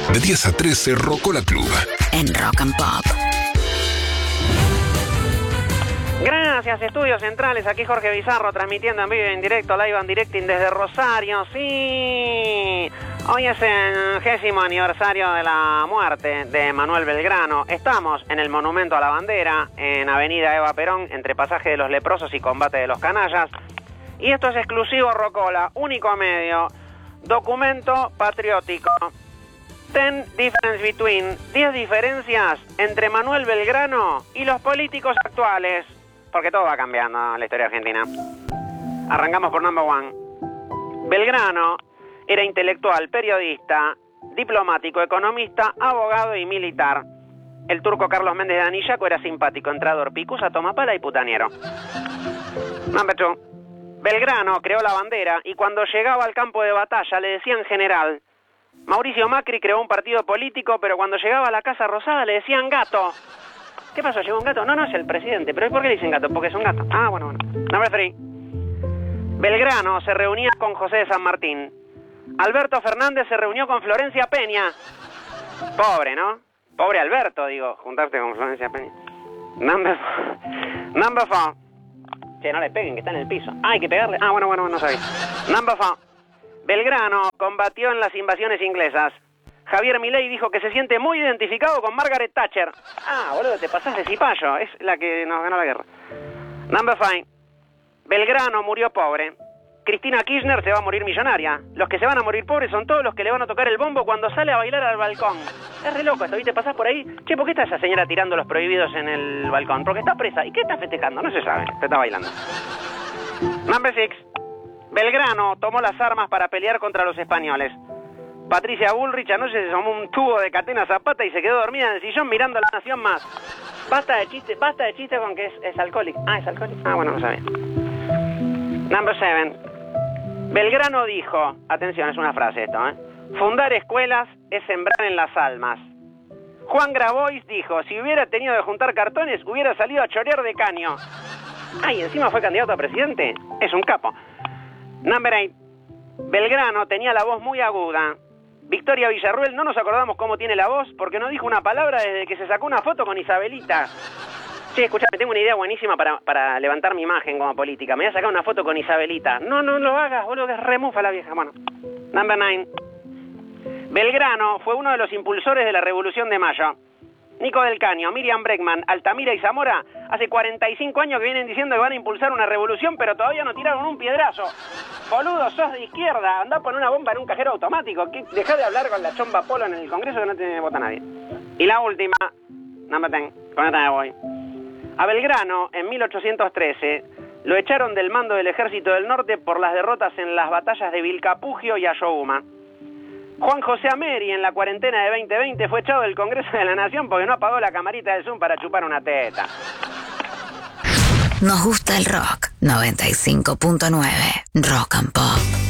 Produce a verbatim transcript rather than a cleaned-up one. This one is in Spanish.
De diez a trece, Rocola Club. En Rock and Pop. Gracias, Estudios Centrales. Aquí Jorge Bizarro transmitiendo en vivo y en directo, live and directing desde Rosario. Sí, hoy es el vigésimo aniversario de la muerte de Manuel Belgrano. Estamos en el Monumento a la Bandera, en Avenida Eva Perón, entre Pasaje de los Leprosos y Combate de los Canallas. Y esto es exclusivo Rocola, único medio, documento patriótico. Ten difference between, diez diferencias entre Manuel Belgrano y los políticos actuales. Porque todo va cambiando en la historia argentina. Arrancamos por number one. Belgrano era intelectual, periodista, diplomático, economista, abogado y militar. El turco Carlos Méndez de Anillaco era simpático, entrador, picusa, tomapala y putaniero. Number two. Belgrano creó la bandera y cuando llegaba al campo de batalla le decían general. Mauricio Macri creó un partido político, pero cuando llegaba a la Casa Rosada le decían gato. ¿Qué pasó? ¿Llegó un gato? No, no es el presidente. ¿Pero por qué le dicen gato? Porque es un gato. Ah, bueno, bueno. Number three. Belgrano se reunía con José de San Martín. Alberto Fernández se reunió con Florencia Peña. Pobre, ¿no? Pobre Alberto, digo, juntarte con Florencia Peña. Number four. Number four. Che, no le peguen, que está en el piso. Ah, hay que pegarle. Ah, bueno, bueno, no sabía. Number four. Belgrano combatió en las invasiones inglesas. Javier Milei dijo que se siente muy identificado con Margaret Thatcher. Ah, boludo, te pasás de cipayo. Es la que nos ganó la guerra. Number five. Belgrano murió pobre. Cristina Kirchner se va a morir millonaria. Los que se van a morir pobres son todos los que le van a tocar el bombo cuando sale a bailar al balcón. Es re loco esto, ¿viste? Pasás por ahí. Che, ¿por qué está esa señora tirando los prohibidos en el balcón? Porque está presa. ¿Y qué está festejando? No se sabe. Se está bailando. Number six. Belgrano tomó las armas para pelear contra los españoles. Patricia Bullrich anoche se tomó un tubo de Catena Zapata y se quedó dormida en el sillón mirando a La Nación Más. Basta de chiste, basta de chiste con que es, es alcohólico. Ah, es alcohólico. Ah, bueno, no sabía. Number seven. Belgrano dijo, atención, es una frase esto, ¿eh? Fundar escuelas es sembrar en las almas. Juan Grabois dijo, si hubiera tenido que juntar cartones, hubiera salido a chorear de caño. Ay, encima fue candidato a presidente. Es un capo. Number eight. Belgrano tenía la voz muy aguda. Victoria Villarruel, no nos acordamos cómo tiene la voz porque no dijo una palabra desde que se sacó una foto con Isabelita. Sí, escuchame, tengo una idea buenísima para, para levantar mi imagen como política. Me voy a sacar una foto con Isabelita. No, no lo hagas, boludo, que es remufa la vieja. Bueno, number nine. Belgrano fue uno de los impulsores de la Revolución de Mayo. Nico del Caño, Miriam Bregman, Altamira y Zamora hace cuarenta y cinco años que vienen diciendo que van a impulsar una revolución, pero todavía no tiraron un piedrazo. Boludo, sos de izquierda, andá a poner una bomba en un cajero automático. Dejá de hablar con la chomba Polo en el Congreso que no te vota nadie. Y la última, number ten, con esta me voy. A Belgrano, en mil ochocientos trece, lo echaron del mando del Ejército del Norte por las derrotas en las batallas de Vilcapugio y Ayohuma. Juan José Ameri en la cuarentena de veinte veinte fue echado del Congreso de la Nación porque no apagó la camarita de Zoom para chupar una teta. Nos gusta el rock. noventa y cinco punto nueve Rock and Pop.